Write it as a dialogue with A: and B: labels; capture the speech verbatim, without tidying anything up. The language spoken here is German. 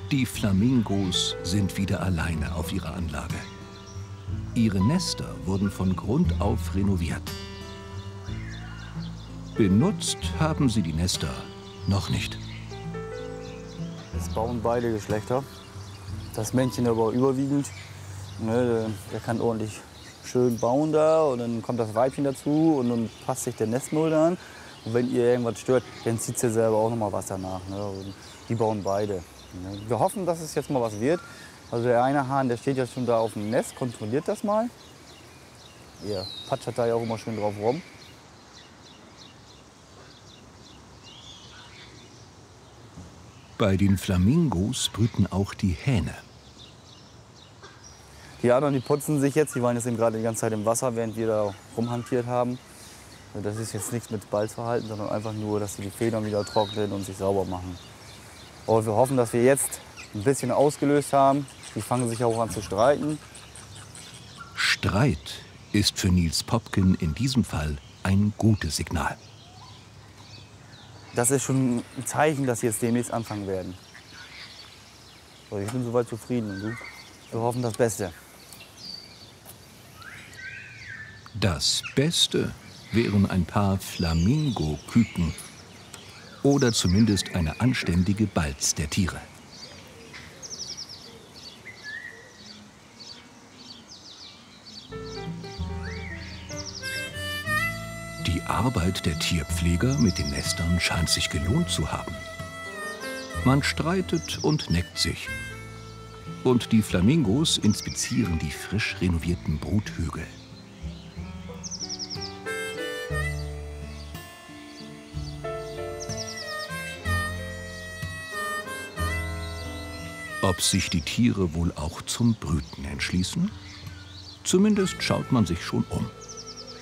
A: Die Flamingos sind wieder alleine auf ihrer Anlage. Ihre Nester wurden von Grund auf renoviert. Benutzt haben sie die Nester noch nicht.
B: Es bauen beide Geschlechter. Das Männchen aber überwiegend. Ne, der kann ordentlich schön bauen da und dann kommt das Weibchen dazu und dann passt sich der Nestmulde an. Und wenn ihr irgendwas stört, dann zieht sie selber auch noch mal was danach. Ne? Und die bauen beide. Ne? Wir hoffen, dass es jetzt mal was wird. Also der eine Hahn, der steht jetzt schon da auf dem Nest, kontrolliert das mal. Ihr patschert da ja auch immer schön drauf rum.
A: Bei den Flamingos brüten auch die Hähne.
B: Die anderen, die putzen sich jetzt, die waren jetzt eben gerade die ganze Zeit im Wasser, während wir da rumhantiert haben. Das ist jetzt nichts mit Balzverhalten, sondern einfach nur, dass sie die Federn wieder trocknen und sich sauber machen. Aber wir hoffen, dass wir jetzt ein bisschen ausgelöst haben. Die fangen sich auch an zu streiten.
A: Streit ist für Niels Popken in diesem Fall ein gutes Signal.
B: Das ist schon ein Zeichen, dass sie jetzt demnächst anfangen werden. So, ich bin soweit zufrieden. Und du? Wir hoffen das Beste.
A: Das Beste wären ein paar Flamingo-Küken oder zumindest eine anständige Balz der Tiere. Die Arbeit der Tierpfleger mit den Nestern scheint sich gelohnt zu haben. Man streitet und neckt sich. Und die Flamingos inspizieren die frisch renovierten Bruthügel. Ob sich die Tiere wohl auch zum Brüten entschließen? Zumindest schaut man sich schon um.